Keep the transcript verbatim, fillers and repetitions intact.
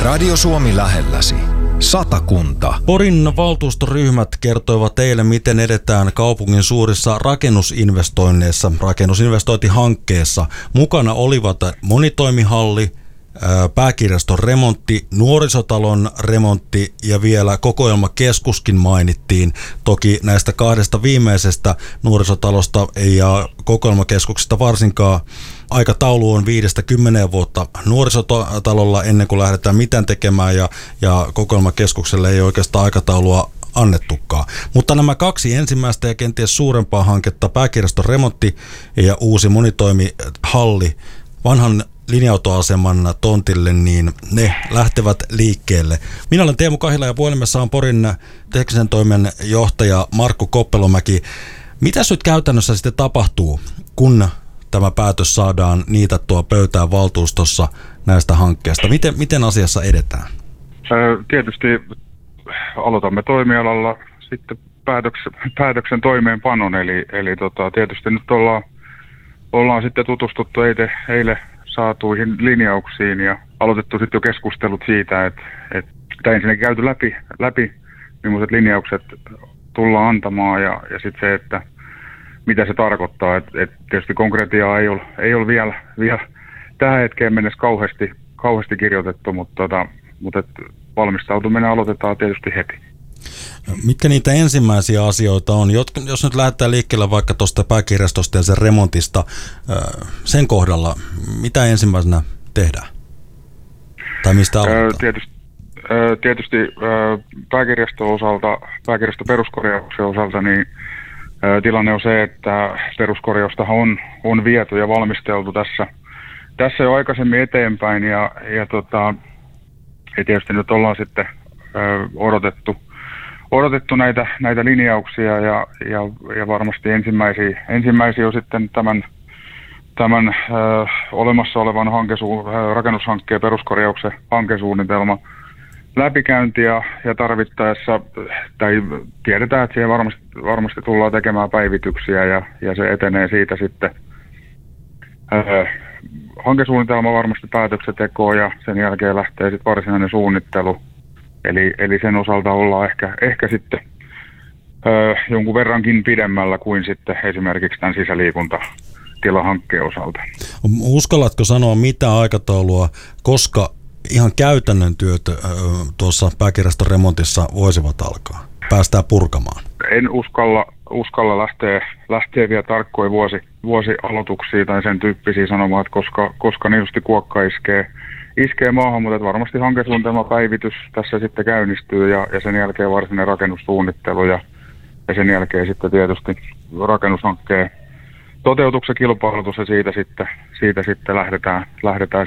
Radio Suomi lähelläsi. Satakunta. Porin valtuustoryhmät kertoivat eilen, miten edetään kaupungin suurissa rakennusinvestoinneissa, rakennusinvestointihankkeessa. Mukana olivat monitoimihalli, pääkirjaston remontti, nuorisotalon remontti ja vielä kokoelmakeskuskin mainittiin. Toki näistä kahdesta viimeisestä nuorisotalosta ja kokoelmakeskuksesta varsinkaan aikataulu on viidestä kymmeneen vuotta nuorisotalolla ennen kuin lähdetään mitään tekemään ja, ja kokoelmakeskukselle ei oikeastaan aikataulua annettukaan. Mutta nämä kaksi ensimmäistä ja kenties suurempaa hanketta, pääkirjaston remontti ja uusi monitoimihalli vanhan linja-autoaseman tontille, niin ne lähtevät liikkeelle. Minä olen Teemu Kahila ja puhelimessa on Porin teknisen toimen johtaja Markku Koppelomäki. Mitäs nyt käytännössä sitten tapahtuu, kun tämä päätös saadaan niitattua pöytään valtuustossa näistä hankkeista? Miten, miten asiassa edetään? Tietysti aloitamme toimialalla sitten päätöksen, päätöksen toimeenpanon, eli, eli tota, tietysti nyt ollaan, ollaan sitten tutustuttu eilen, eilen saatuihin linjauksiin ja aloitettu sitten jo keskustelut siitä, että, että ensinnäkin käyty läpi, läpi millaiset linjaukset tullaan antamaan ja, ja sitten se, että mitä se tarkoittaa. Että, että tietysti konkretiaa ei ole, ei ole vielä, vielä tähän hetkeen mennessä kauheasti, kauheasti kirjoitettu, mutta, tota, mutta että valmistautuminen aloitetaan tietysti heti. Mitkä niitä ensimmäisiä asioita on? Jos nyt lähdetään liikkeelle vaikka tuosta pääkirjastosta ja sen remontista, sen kohdalla, mitä ensimmäisenä tehdään? Tai mistä aloitetaan? Tietysti, tietysti pääkirjaston osalta, pääkirjaston peruskorjauksen osalta, niin tilanne on se, että peruskorjausta on, on viety ja valmisteltu tässä, tässä jo aikaisemmin eteenpäin ja, ja, tota, ja tietysti nyt ollaan sitten odotettu odotettu näitä, näitä linjauksia ja, ja, ja varmasti ensimmäisiä, ensimmäisiä on sitten tämän, tämän ö, olemassa olevan hankesu, rakennushankkeen peruskorjauksen hankesuunnitelma läpikäynti ja, ja tarvittaessa, tai tiedetään, että siihen varmasti, varmasti tullaan tekemään päivityksiä ja, ja se etenee siitä sitten ö, hankesuunnitelma varmasti päätöksentekoon ja sen jälkeen lähtee sitten varsinainen suunnittelu. Eli, eli sen osalta ollaan ehkä, ehkä sitten ö, jonkun verrankin pidemmällä kuin sitten esimerkiksi tämän sisäliikuntatilahankkeen osalta. Uskallatko sanoa mitä aikataulua, koska ihan käytännön työt ö, tuossa pääkirjaston remontissa voisivat alkaa? Päästään purkamaan. En uskalla, uskalla lähteä, lähteä vielä tarkkoja vuosi, vuosialoituksia tai sen tyyppisiä sanomaan, että koska, koska niin justi kuokka iskee. Iskee maahan, mutta varmasti hankesuunnitelmapäivitys tässä sitten käynnistyy ja, ja sen jälkeen varsinainen rakennussuunnittelu ja, ja sen jälkeen sitten tietysti rakennushankkeen toteutuksen kilpailutus ja siitä sitten, siitä sitten lähdetään, lähdetään